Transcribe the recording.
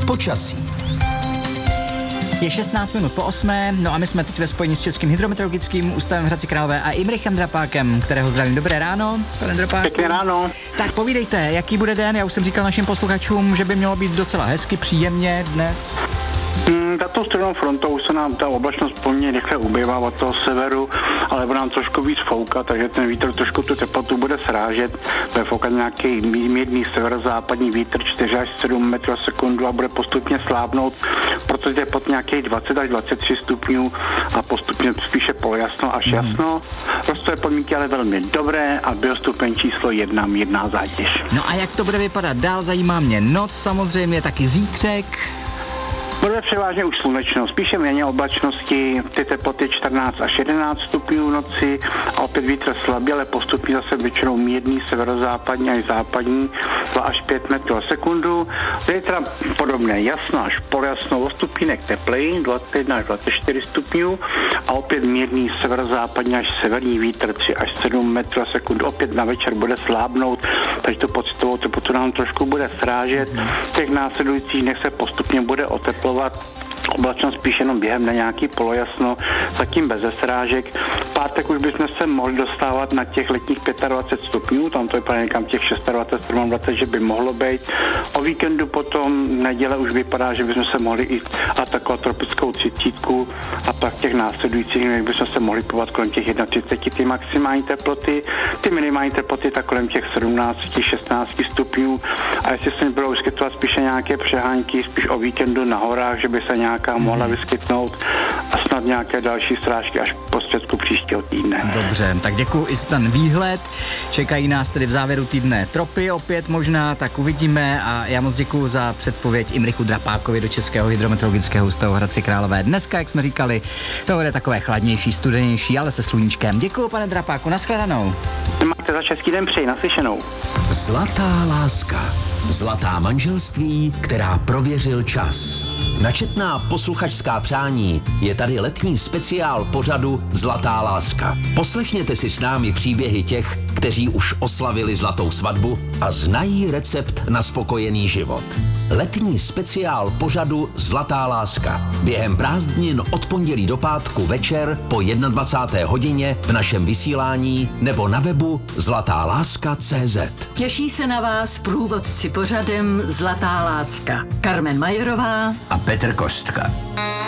Počasí. Je 16 minut po 8, no a my jsme teď ve spojení s Českým hydrometeorologickým ústavem v Hradci Králové a Imrichem Drapákem, kterého zdravím. Dobré ráno, pane Drapáku. Pěkné ráno. Tak povídejte, jaký bude den? Já už jsem říkal našim posluchačům, že by mělo být docela hezky, příjemně dnes. Za tou střednou frontou se nám ta oblačnost poměrně rychle ubývá od toho severu, ale bude nám trošku víc foukat, takže ten vítr trošku tu teplotu bude srážet. Bude foukat nějaký mírný severozápadní vítr 4 až 7 metrů za sekundu a bude postupně slábnout, protože je pod nějakých 20 až 23 stupňů a postupně spíše polojasno až jasno. Rostové podmínky ale velmi dobré a biostupeň číslo 1, mírná zátěž. No a jak to bude vypadat dál, zajímá mě noc, samozřejmě taky zítřek. Bude převážně už slunečno, spíše méně oblačnosti, ty teploty 14 až 11 stupňů v noci a opět vítr slabý, ale postupně zase většinou mírný severozápadní až západní 2 až 5 metrů za sekundu. Zítra podobné jasno až polojasno, o stupínek tepleji 21 až 24 stupňů a opět mírný severozápadní až severní vítr 3 až 7 metrů za sekundu. Opět na večer bude slábnout, takže tu pocitovou teplotu nám trošku bude srážet. V těch následujících dnech se postupně bude oteplovat. Oblačnost spíš jenom během na nějaký polojasno, zatím bez srážek. V pátek už bychom se mohli dostávat na těch letních 25 stupňů, tam to vypadá někam těch 26, 27, že by mohlo být. O víkendu potom neděle už vypadá, že bychom se mohli i atakovat tropickou 30 a pak těch následujících dnech bychom se mohli povat kolem těch 31 ty maximální teploty, ty minimální teploty tak kolem těch 17, 16 stupňů a jestli se budou vyskytovat spíše nějaké přehánky, spíš o víkendu na horách, že by se nějaká mohla vyskytnout a snad nějaké další srážky až po středku příštího týdne. Dobře, tak děkuji i za ten výhled. Čekají nás tedy v závěru týdne tropy opět možná, tak uvidíme a já moc děkuji za předpověď Imrichu Drapákovi do Českého hydrometeorologického ústavu v Hradci Králové. Dneska, jak jsme říkali, to bude takové chladnější, studenější, ale se sluníčkem. Děkuji, pane Drapáku, nashledanou. Máte za český den přeji, naslyšenou. Zlatá láska. Zlatá manželství, která prověřil čas. Na četná posluchačská přání je tady letní speciál pořadu Zlatá láska. Poslechněte si s námi příběhy těch, kteří už oslavili zlatou svatbu a znají recept na spokojený život. Letní speciál pořadu Zlatá láska. Během prázdnin od pondělí do pátku večer po 21. hodině v našem vysílání nebo na webu zlatáláska.cz. Těší se na vás průvodci pořadem Zlatá láska. Carmen Majerová a Petr Kostka.